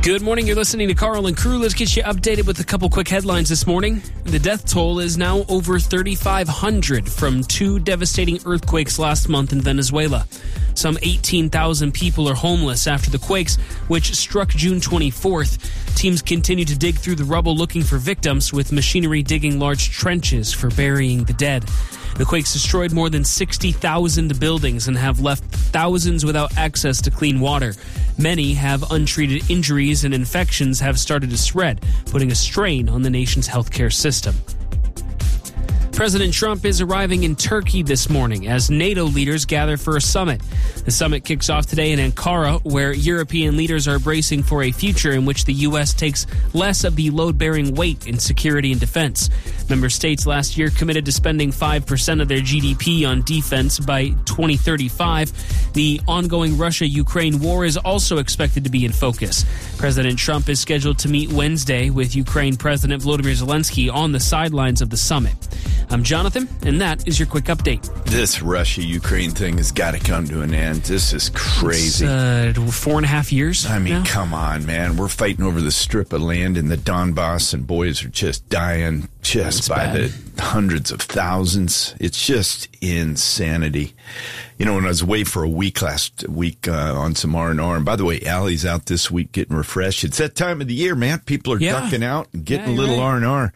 Good morning. You're listening to Carl and Crew. Let's get you updated with a couple quick headlines this morning. The death toll is now over 3,500 from two devastating earthquakes last month in Venezuela. Some 18,000 people are homeless after the quakes, which struck June 24th. Teams continue to dig through the rubble looking for victims, with machinery digging large trenches for burying the dead. The quakes destroyed more than 60,000 buildings and have left thousands without access to clean water. Many have untreated injuries, and infections have started to spread, putting a strain on the nation's healthcare system. President Trump is arriving in Turkey this morning as NATO leaders gather for a summit. The summit kicks off today in Ankara, where European leaders are bracing for a future in which the U.S. takes less of the load-bearing weight in security and defense. Member states last year committed to spending 5% of their GDP on defense by 2035. The ongoing Russia-Ukraine war is also expected to be in focus. President Trump is scheduled to meet Wednesday with Ukraine President Volodymyr Zelensky on the sidelines of the summit. I'm Jonathan, and that is your quick update. This Russia-Ukraine thing has got to come to an end. This is crazy. It's 4.5 years I mean, now. Come on, man. We're fighting over the strip of land in the Donbass, and boys are just dying just by the hundreds of thousands. It's just insanity. You know, when I was away for a week last week on some R&R, and by the way, Allie's out this week getting refreshed. It's that time of the year, man. People are ducking out and getting a little R&R.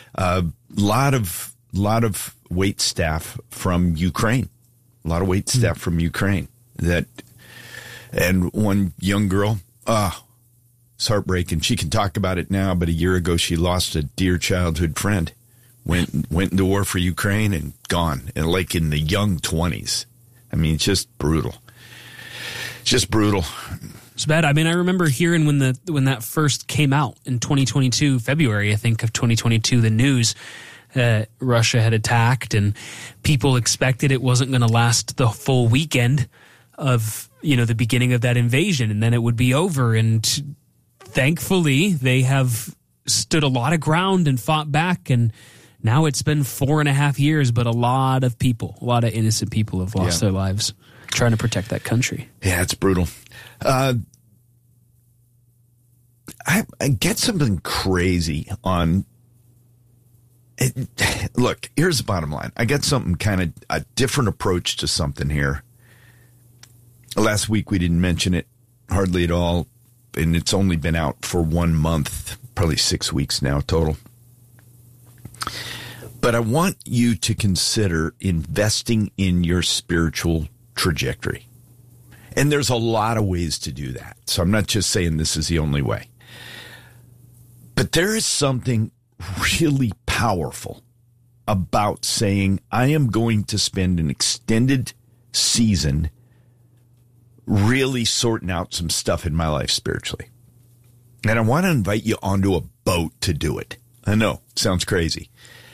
Lot of wait staff from Ukraine. A lot of wait staff from Ukraine. And one young girl, it's heartbreaking. She can talk about it now, but a year ago she lost a dear childhood friend. Went into war for Ukraine and gone. And like in the young 20s. I mean, it's just brutal. Just brutal. It's bad. I mean, I remember hearing when that first came out in 2022, February, I think, of 2022, the news that Russia had attacked, and people expected it wasn't going to last the full weekend of, the beginning of that invasion, and then it would be over. And thankfully, they have stood a lot of ground and fought back, and now it's been 4.5 years, but a lot of innocent people have lost their lives trying to protect that country. Yeah, it's brutal. I get something crazy on... Look, here's the bottom line. I got something kind of a different approach to something here. Last week we didn't mention it hardly at all, and it's only been out for 1 month, probably 6 weeks now total. But I want you to consider investing in your spiritual trajectory. And there's a lot of ways to do that. So I'm not just saying this is the only way. But there is something really powerful about saying, I am going to spend an extended season really sorting out some stuff in my life spiritually. And I want to invite you onto a boat to do it. I know, it sounds crazy.